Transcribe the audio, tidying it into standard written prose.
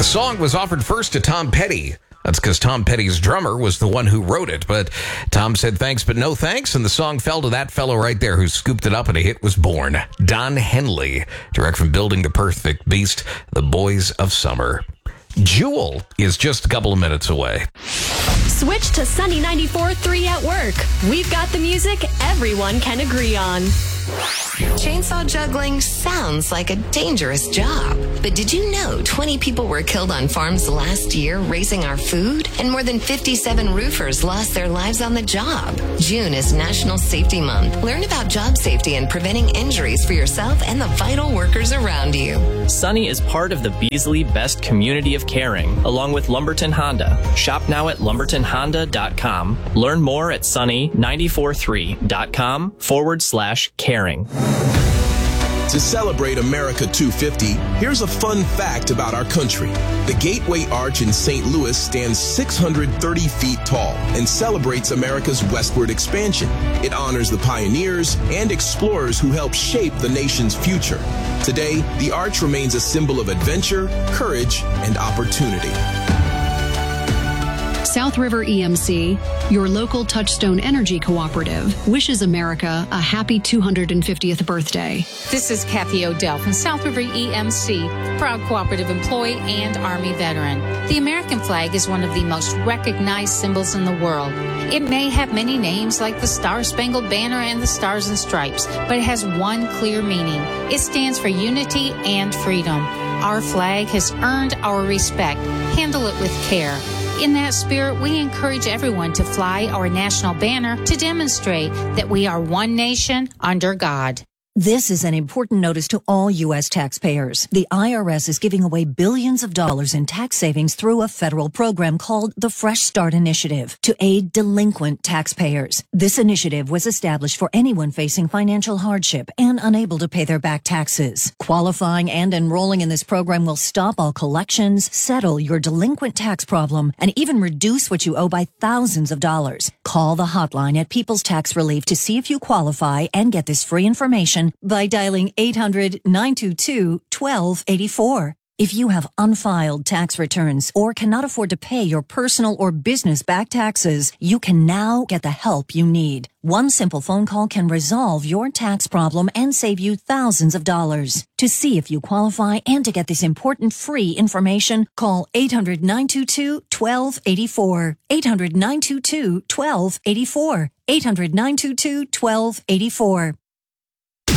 The song was offered first to Tom Petty. That's because Tom Petty's drummer was the one who wrote it. But Tom said thanks, but no thanks. And the song fell to that fellow right there who scooped it up, and a hit was born. Don Henley, direct from Building the Perfect Beast, The Boys of Summer. Jewel is just a couple of minutes away. Switch to Sunny 94.3 at work. We've got the music everyone can agree on. Chainsaw juggling sounds like a dangerous job. But did you know 20 people were killed on farms last year raising our food? And more than 57 roofers lost their lives on the job. June is National Safety Month. Learn about job safety and preventing injuries for yourself and the vital workers around you. Sunny is part of the Beasley Best Community of Caring, along with Lumberton Honda. Shop now at lumbertonhonda.com. Learn more at sunny943.com/caring. To celebrate America 250, here's a fun fact about our country. The Gateway Arch in St. Louis stands 630 feet tall and celebrates America's westward expansion. It honors the pioneers and explorers who helped shape the nation's future. Today, the arch remains a symbol of adventure, courage, and opportunity. South River EMC, your local Touchstone Energy Cooperative, wishes America a happy 250th birthday. This is Kathy Odell from South River EMC, proud cooperative employee and Army veteran. The American flag is one of the most recognized symbols in the world. It may have many names like the Star-Spangled Banner and the Stars and Stripes, but it has one clear meaning. It stands for unity and freedom. Our flag has earned our respect. Handle it with care. In that spirit, we encourage everyone to fly our national banner to demonstrate that we are one nation under God. This is an important notice to all U.S. taxpayers. The IRS is giving away billions of dollars in tax savings through a federal program called the Fresh Start Initiative to aid delinquent taxpayers. This initiative was established for anyone facing financial hardship and unable to pay their back taxes. Qualifying and enrolling in this program will stop all collections, settle your delinquent tax problem, and even reduce what you owe by thousands of dollars. Call the hotline at People's Tax Relief to see if you qualify and get this free information by dialing 800-922-1284. If you have unfiled tax returns or cannot afford to pay your personal or business back taxes, you can now get the help you need. One simple phone call can resolve your tax problem and save you thousands of dollars. To see if you qualify and to get this important free information, call 800-922-1284. 800-922-1284. 800-922-1284.